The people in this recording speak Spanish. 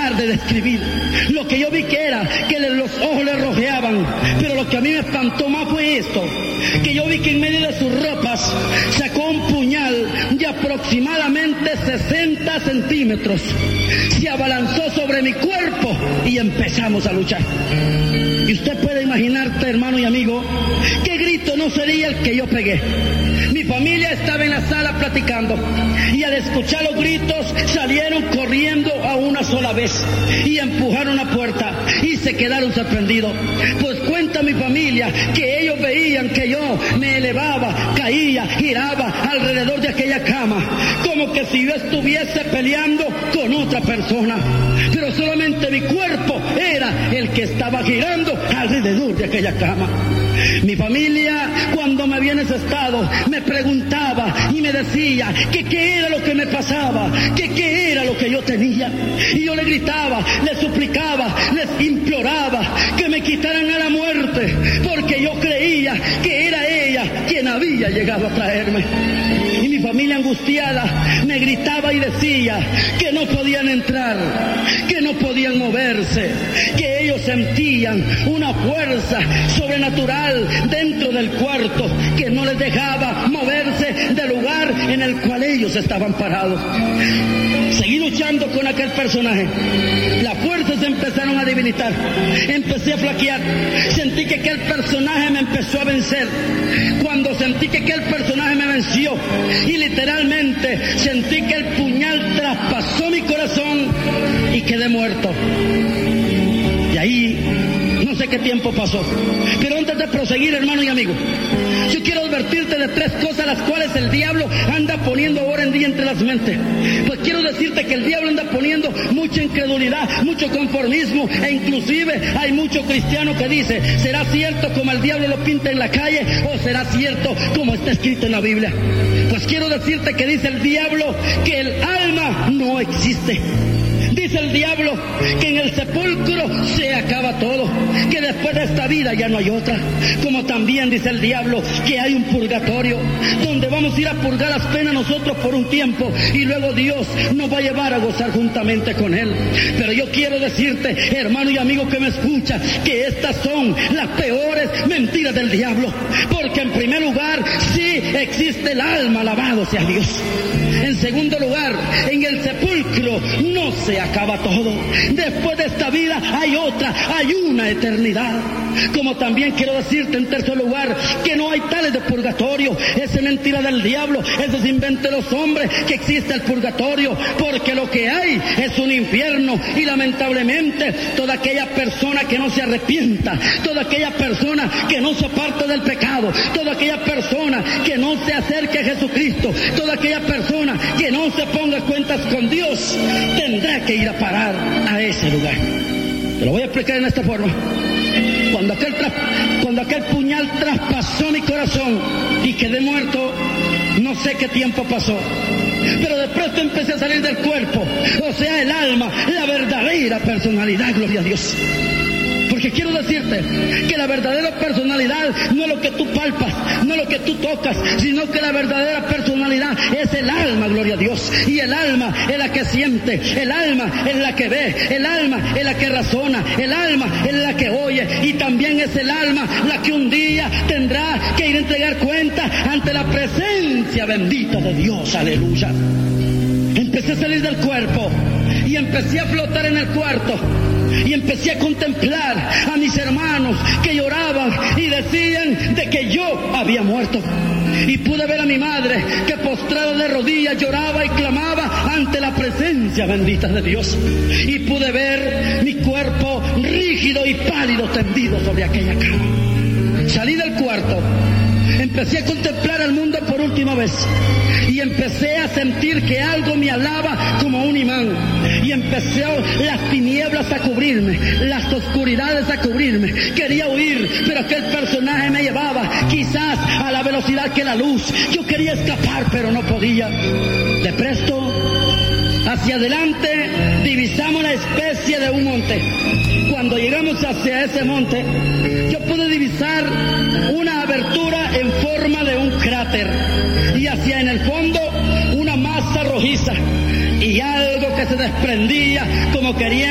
terminar de describir lo que yo vi que era, que los ojos le rojeaban, pero lo que a mí me espantó más fue esto, que yo vi que en medio de sus ropas sacó un puñal de aproximadamente 60 centímetros, se abalanzó sobre mi cuerpo y empezamos a luchar. Y usted puede imaginarte, hermano y amigo, qué grito no sería el que yo pegué. Mi familia estaba en la sala platicando y al escuchar los gritos salieron corriendo a una sola vez y empujaron la puerta y se quedaron sorprendidos. Pues cuenta mi familia que ellos veían que yo me elevaba, caía, giraba alrededor de aquella cama, como que si yo estuviese peleando con otra persona, pero solamente mi cuerpo era el que estaba girando alrededor de aquella cama. Mi familia, cuando me vio en ese estado, me preguntaba y me decía que qué era lo que me pasaba, que qué era lo que yo tenía. Y yo le gritaba, le suplicaba, les imploraba que me quitaran a la muerte, porque yo creía que era ella quien había llegado a traerme. Y mi familia angustiada me gritaba y decía que no podían entrar, que no podían moverse, que ellos sentían una fuerza sobrenatural dentro del cuarto que no les dejaba moverse del lugar en el cual ellos estaban parados. Seguí luchando con aquel personaje. Las fuerzas se empezaron a debilitar. Empecé a flaquear. Sentí que aquel personaje me empezó a vencer. Cuando sentí que aquel personaje me venció y literalmente sentí que el puñal traspasó mi corazón y quedé muerto. Y ahí no sé qué tiempo pasó. Pero antes de proseguir, hermano y amigo, yo quiero advertirte de 3 cosas las cuales el diablo anda poniendo ahora en día entre las mentes. Pues quiero decirte que el diablo anda poniendo mucha incredulidad, mucho conformismo, e inclusive hay mucho cristiano que dice, ¿será cierto como el diablo lo pinta en la calle o será cierto como está escrito en la Biblia? Pues quiero decirte que dice el diablo que el alma no existe. Dice el diablo que en el sepulcro se acaba todo, que después de esta vida ya no hay otra. Como también dice el diablo que hay un purgatorio, donde vamos a ir a purgar las penas nosotros por un tiempo y luego Dios nos va a llevar a gozar juntamente con Él. Pero yo quiero decirte, hermano y amigo que me escucha, que estas son las peores mentiras del diablo. Porque en primer lugar, sí existe el alma, alabado sea Dios. En segundo lugar, en el sepulcro no se acaba todo. Después de esta vida hay otra, hay una eternidad. Como también quiero decirte en tercer lugar que no hay tales de purgatorio. Esa es mentira del diablo, ese es invento de los hombres, que existe el purgatorio, porque lo que hay es un infierno. Y lamentablemente toda aquella persona que no se arrepienta, toda aquella persona que no se aparte del pecado, toda aquella persona que no se acerque a Jesucristo, toda aquella persona que no se ponga cuentas con Dios, tendrá que ir a parar a ese lugar. Te lo voy a explicar en esta forma. Cuando aquel puñal traspasó mi corazón y quedé muerto, no sé qué tiempo pasó, pero de pronto empecé a salir del cuerpo, o sea, el alma, la verdadera personalidad, gloria a Dios. Porque quiero decirte que la verdadera personalidad no es lo que tú palpas, no es lo que tú tocas, sino que la verdadera personalidad es el alma, gloria a Dios. Y el alma es la que siente, el alma es la que ve, el alma es la que razona, el alma es la que oye, y también es el alma la que un día tendrá que ir a entregar cuenta ante la presencia bendita de Dios, aleluya. Empecé a salir del cuerpo y empecé a flotar en el cuarto. Y empecé a contemplar a mis hermanos que lloraban y decían de que yo había muerto. Y pude ver a mi madre que postrada de rodillas lloraba y clamaba ante la presencia bendita de Dios. Y pude ver mi cuerpo rígido y pálido tendido sobre aquella cama. Salí del cuarto, empecé a contemplar al mundo por última vez y empecé a sentir que algo me alaba como un imán, y empezó las tinieblas a cubrirme, las oscuridades a cubrirme. Quería huir, pero aquel personaje me llevaba quizás a la velocidad que la luz. Yo quería escapar, pero no podía. De presto, hacia adelante divisamos una especie de un monte. Cuando llegamos hacia ese monte, yo pude divisar una abertura en forma de un cráter y hacia en el fondo una masa rojiza y algo que se desprendía como quería